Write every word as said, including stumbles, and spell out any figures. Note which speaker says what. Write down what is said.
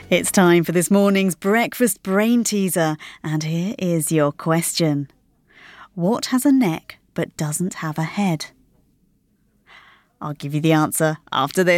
Speaker 1: It's time for this morning's breakfast brain teaser, and here is your question. What has a neck but doesn't have a head? I'll give you the answer after this.